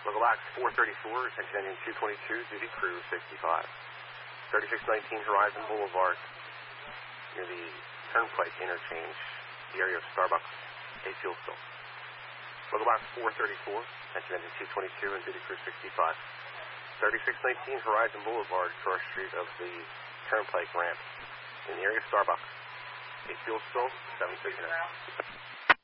Local box 434, attention engine 222, duty crew 65. 3619 Horizon Boulevard, near the Turnpike interchange, the area of Starbucks, a fuel spill. Local box 434, attention engine 222 and duty crew 65. 3619 Horizon Boulevard, cross street of the Turnpike ramp, in the area of Starbucks, a fuel spill 760.